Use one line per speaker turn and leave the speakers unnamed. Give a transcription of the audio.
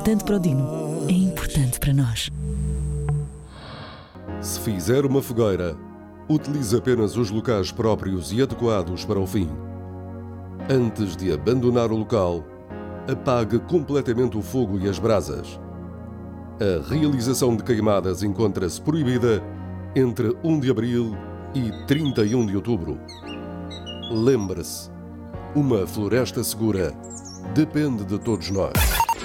Tanto para o Dino, é importante para nós.
Se fizer uma fogueira, utilize apenas os locais próprios e adequados para o fim. Antes de abandonar o local, apague completamente o fogo e as brasas. A realização de queimadas encontra-se proibida entre 1 de abril e 31 de outubro. Lembre-se, uma floresta segura depende de todos nós.